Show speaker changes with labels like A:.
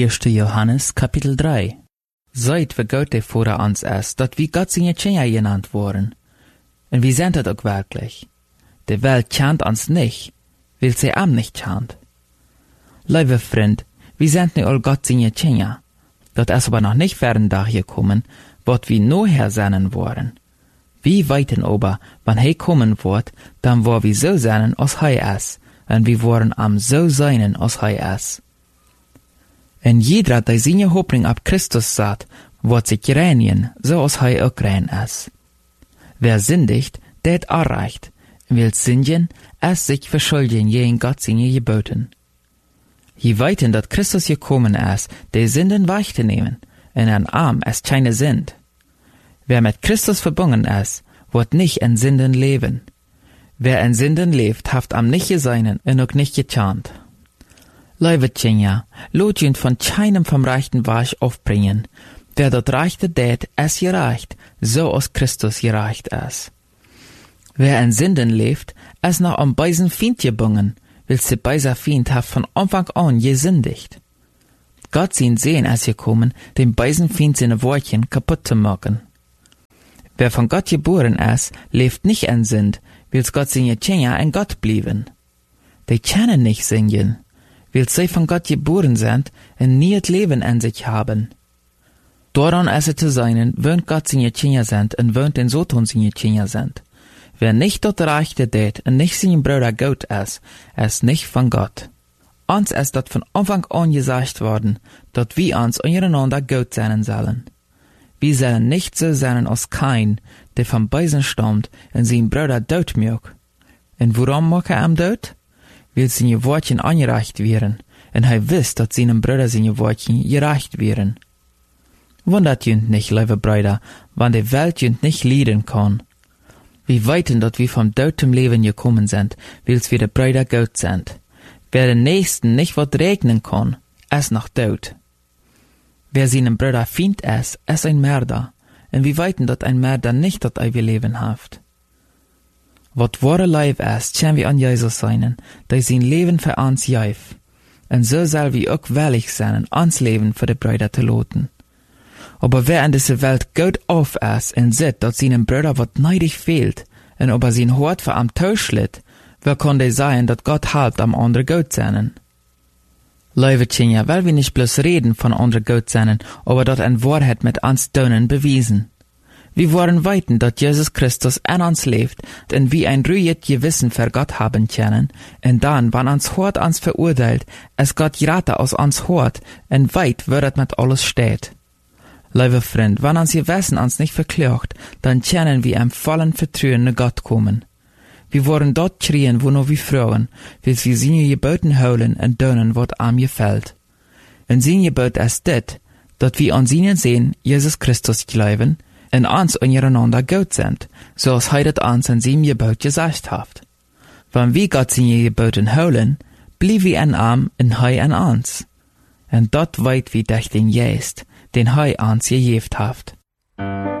A: 1. Johannes, Kapitel 3. Seid wie Gott der vor uns ist, dat wie Gott seine Kinder genannt worden. Und wie sind das auch wirklich? Die Welt kennt uns nicht, weil sie am nicht kennt. Liebe Freund, wir sind nicht all Gott seine Kinder. Dat ist aber noch nicht fern gekommen, wat wir nachher sein wollen. Wir weiten aber, wann er kommen wird, dann wo wir so sein, als er ist, und wir wollen am so sein, als er ist. En jeder, der seine Hoffnung ab Christus sagt, wird sich reinigen, so als er auch rein ist. Wer sündigt, der hat erreicht, will sündigen, es sich verschuldigen gegen Gott seine Geboten. Je weiten, dass Christus gekommen ist, die Sünden wegzunehmen, und ein Arm ist keine Sünd. Wer mit Christus verbunden ist, wird nicht in Sünden leben. Wer in Sünden lebt, haft am nicht geseinen und auch nicht getarnt. Liebe Kinder, lot jünd von keinem vom rechten Weg aufbringen. Wer dort reichte tät, es gereicht, so als Christus gereicht ist. Wer in Sünden lebt, ist noch am beisen Feind gebunden, weil sie beiser Feind haft von Anfang an gesündigt. Gott sein Sehen ist gekommen, dem beisen Feind seine Wortchen kaputt zu machen. Wer von Gott geboren ist, lebt nicht in Sünd, weil Gott seine Kinder in Gott blieben. Die können nicht singen, weil sie von Gott geboren sind und nie das Leben in sich haben. Daran ist es zu sein, wenn Gott seine Kinder sind und wenn den Satan seine Kinder sind. Wer nicht dort reichte tät und nicht sein Bruder Gott ist nicht von Gott. Uns ist das von Anfang an gesagt worden, dass wir uns untereinander Gott sein sollen. Wir sollen nicht so sein als Kain, der vom Beisen stammt und sein Bruder dort mag. Und warum mag er ihm dort? Weil seine Wortchen angereicht werden, und er wisst, dass seinem Bruder seine Wortchen gereicht werden. Wundert jünd nicht, liebe Brüder, wann die Welt jünd nicht leiden kann. Wir weiten, dass wir vom Tod zum Leben gekommen sind, weil wir die Brüder Gott sind. Wer den Nächsten nicht wat regnen kann, ist noch tot. Wer seinem Bruder Feind ist ein Mörder, und wir weiten, dass ein Mörder nicht das ewige Leben haft. Wat wahre Leib ist, können wir an Jesus sein, der sein Leben für uns gif. Und so soll wir auch willig sein, uns Leben für die Brüder zu loten. Aber wer in dieser Welt gut auf ist und sieht, dass seinem Bruder wat neidig fehlt, und ob sein Hort für am Tod schlitt, wer kann der sein, dass Gott halbt am anderen Gott sein? Liebe Kinder, weil wir nicht bloß reden von anderen Gott sein, aber dort in Wahrheit mit uns Tönen bewiesen. Wir wollen weiten, dass Jesus Christus in uns lebt, und wir ein ruhiges Gewissen für Gott haben können, und dann, wann uns Hort uns verurteilt, es Gott gerade aus uns Hort, und weit wird mit alles steht. Liebe Freund, wenn uns Gewissen uns nicht verklagt, dann können wir im vollen Vertrauen nach Gott kommen. Wir wollen dort schreien, wo nur wir fragen, weil wir seine Geboten holen und tun, was ihm gefällt. Und sein Gebot ist dit, dass wir an seinen Sehen Jesus Christus glauben, und uns untereinander Gott sind, so als er das uns in seinem Gebot gesagt hat. Wenn wir Gott seine Geboten holen, blieben wir in ihm und er in uns. Und dort weit wir durch den Geist, den er uns gegeben hat.